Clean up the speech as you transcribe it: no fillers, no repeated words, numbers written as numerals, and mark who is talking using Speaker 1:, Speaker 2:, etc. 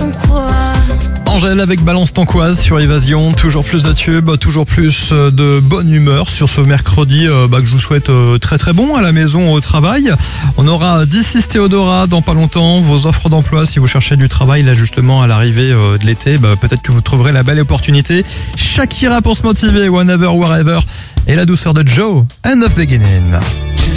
Speaker 1: ton quoi.
Speaker 2: Angèle avec Balance ton quoi sur Évasion, toujours plus de tubes, toujours plus de bonne humeur sur ce mercredi que je vous souhaite très très bon à la maison, au travail. On aura This Théodora dans pas longtemps, vos offres d'emploi si vous cherchez du travail là justement à l'arrivée de l'été, peut-être que vous trouverez la belle opportunité. Shakira pour se motiver, Whenever, Wherever et la douceur de Joe, End of Beginning.